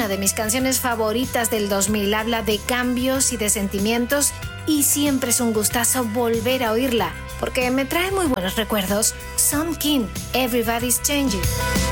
una de mis canciones favoritas del 2000. Habla de cambios y de sentimientos y siempre es un gustazo volver a oírla porque me trae muy buenos recuerdos. Sun King, Everybody's Changing.